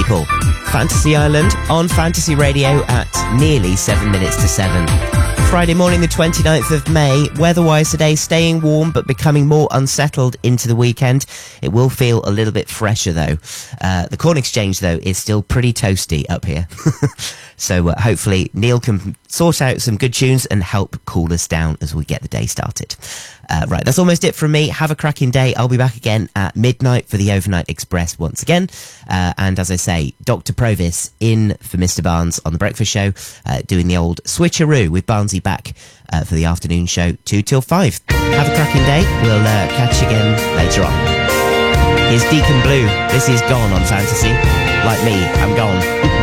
people. Fantasy Island on Fantasy Radio at nearly 7 minutes to 7. Friday morning, the 29th of May. Weather-wise today, staying warm but becoming more unsettled into the weekend. It will feel a little bit fresher, though. The Corn Exchange, though, is still pretty toasty up here. So hopefully Neil can sort out some good tunes and help cool us down as we get the day started. Right, that's almost it from me. Have a cracking day. I'll be back again at midnight for the Overnight Express once again. And as I say, Dr. Provis in for Mr. Barnes on The Breakfast Show, doing the old switcheroo with Barnesy back for the afternoon show 2 till 5. Have a cracking day. We'll catch you again later on. Here's Deacon Blue. This is Gone on Fantasy. Like me, I'm gone.